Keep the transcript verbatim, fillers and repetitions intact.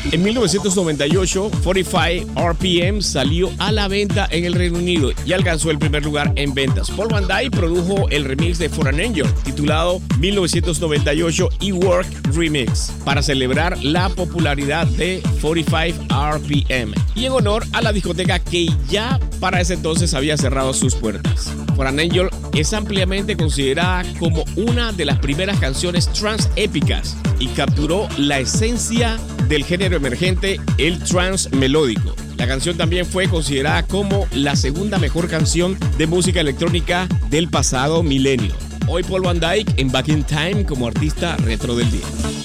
En mil novecientos noventa y ocho, cuarenta y cinco R P M salió a la venta en el Reino Unido y alcanzó el primer lugar en ventas. Paul Van Dyk produjo el remix de For an Angel, titulado mil novecientos noventa y ocho E-Work Remix, para celebrar la popularidad de cuarenta y cinco R P M y en honor a la discoteca que ya para ese entonces había cerrado sus puertas. For an Angel es ampliamente considerada como una de las primeras canciones trance épicas y capturó la esencia del género emergente, el trance melódico. La canción también fue considerada como la segunda mejor canción de música electrónica del pasado milenio. Hoy Paul Van Dyk en Back in Time como artista retro del día.